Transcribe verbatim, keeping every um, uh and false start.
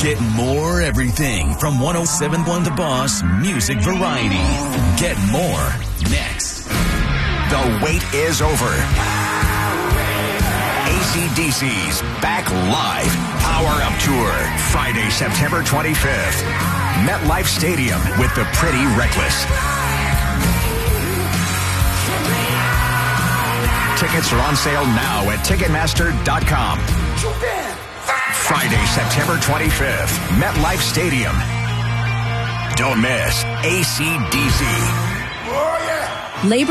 Get more everything from one oh seven point one The Boss Music Variety. Get more next. The wait is over. A C D C's back live. Power Up Tour. Friday, September twenty-fifth. MetLife Stadium with the Pretty Reckless. Tickets are on sale now at Ticketmaster dot com. Friday, September twenty-fifth. MetLife Stadium. Don't miss A C D C. Labor